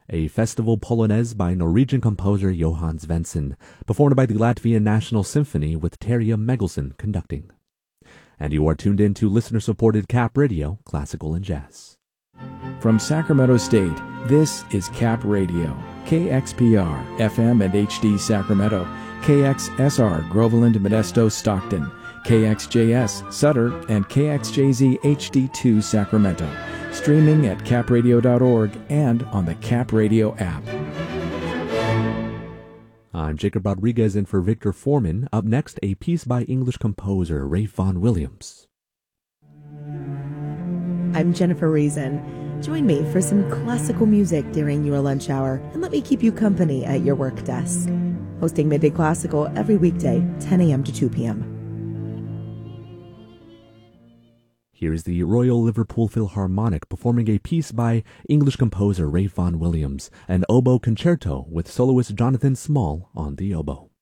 a festival polonaise by Norwegian composer Johann Svensson, performed by the Latvian National Symphony with Terje Meggelsen conducting. And you are tuned in to listener-supported Cap Radio, Classical and Jazz. From Sacramento State, this is Cap Radio, KXPR, FM and HD Sacramento, KXSR, Groveland, Modesto, Stockton, KXJS, Sutter, and KXJZ HD2 Sacramento. Streaming at capradio.org and on the Cap Radio app. I'm Jacob Rodriguez in for Victor Foreman. Up next, a piece by English composer Ralph Vaughan Williams. I'm Jennifer Reason. Join me for some classical music during your lunch hour and let me keep you company at your work desk. Hosting Midday Classical every weekday, 10 a.m. to 2 p.m. Here's the Royal Liverpool Philharmonic performing a piece by English composer Ralph Vaughan Williams, an oboe concerto with soloist Jonathan Small on the oboe.